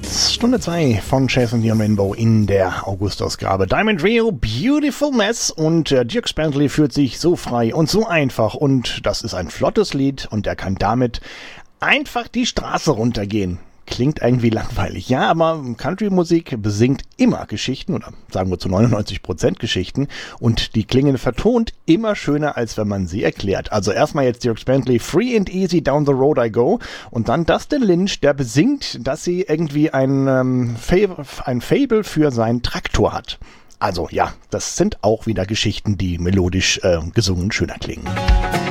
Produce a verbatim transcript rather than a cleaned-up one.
Hits, Stunde zwei von Chase und Dion Rainbow in der August-Ausgabe. Diamond Rio, Beautiful Mess, und äh, Dierks Bentley fühlt sich so frei und so einfach, und das ist ein flottes Lied und er kann damit einfach die Straße runtergehen. Klingt irgendwie langweilig, ja, aber Country-Musik besingt immer Geschichten, oder sagen wir zu neunundneunzig Prozent Geschichten, und die klingen vertont immer schöner, als wenn man sie erklärt. Also erstmal jetzt Dierks Bentley, Free and Easy Down the Road I Go, und dann Dustin Lynch, der besingt, dass sie irgendwie ein, ähm, Fable, ein Fable für seinen Traktor hat. Also ja, das sind auch wieder Geschichten, die melodisch äh, gesungen schöner klingen.